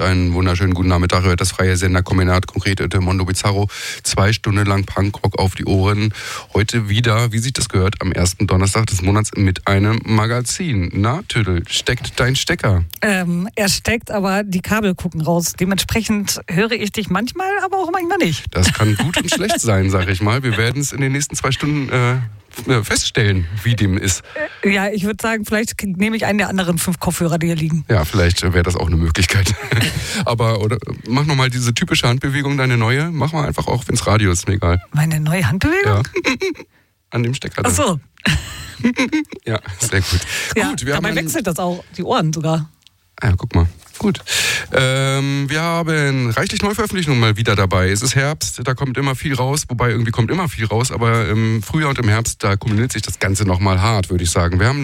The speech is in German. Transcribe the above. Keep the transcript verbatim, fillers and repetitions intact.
einen wunderschönen guten Nachmittag. Hört das freie Sender Kombinat, konkret de Mondo Bizarro. Zwei Stunden lang Punkrock auf die Ohren. Heute wieder, wie sich das gehört, am ersten Donnerstag des Monats mit einem Magazin. Na, Tüdel, steckt dein Stecker? Ähm, er steckt, aber die Kabel gucken raus. Dementsprechend höre ich dich manchmal, aber auch manchmal nicht. Das kann gut und schlecht sein, sag ich mal. Wir werden es in den nächsten zwei Stunden äh, feststellen, wie dem ist. Ja, ich würde sagen, vielleicht nehme ich einen der anderen fünf Kopfhörer, die hier liegen. Ja, vielleicht wäre das auch eine Möglichkeit. Aber oder mach nochmal diese typische Handbewegung, deine neue. Mach mal einfach auch, wenn es Radio ist, mir egal. Meine neue Handbewegung? Ja. An dem Stecker. Ach so. Ja, sehr gut. Ja, gut wir dabei haben wechselt das auch, die Ohren sogar. Ah, ja, guck mal. Gut. Ähm, wir haben reichlich Neuveröffentlichungen mal wieder dabei. Es ist Herbst, da kommt immer viel raus, wobei irgendwie kommt immer viel raus, aber im Frühjahr und im Herbst, da kombiniert sich das Ganze nochmal hart, würde ich sagen. Wir haben